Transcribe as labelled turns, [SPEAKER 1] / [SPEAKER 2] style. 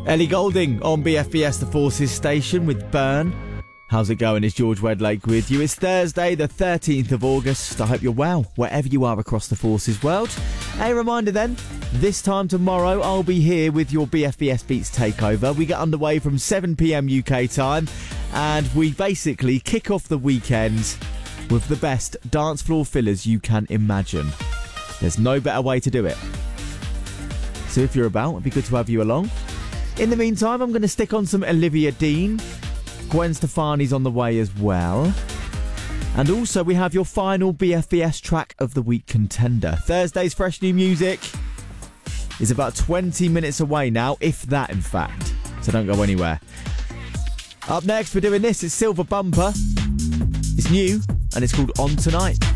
[SPEAKER 1] Ellie Goulding on BFBS The Forces station with Burn. How's it going? It's George Wedlake with you. It's Thursday, the 13th of August. I hope you're well, wherever you are across the Forces world. A reminder then, this time tomorrow, I'll be here with your BFBS Beats Takeover. We get underway from 7pm UK time, and we basically kick off the weekend with the best dance floor fillers you can imagine. There's no better way to do it. So if you're about, it'd be good to have you along. In the meantime, I'm going to stick on some Olivia Dean. Gwen Stefani's on the way as well. And also we have your final BFBS track of the week contender. Thursday's fresh new music is about 20 minutes away now, if that in fact. So don't go anywhere. Up next we're doing this, it's Silver Bumper. It's new and it's called On Tonight.